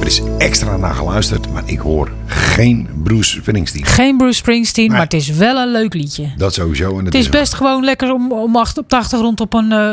er is extra naar geluisterd, maar ik hoor geen Bruce Springsteen. Geen Bruce Springsteen, Nee. maar het is wel een leuk liedje. Dat sowieso. En Het is best gewoon lekker om op de achtergrond op een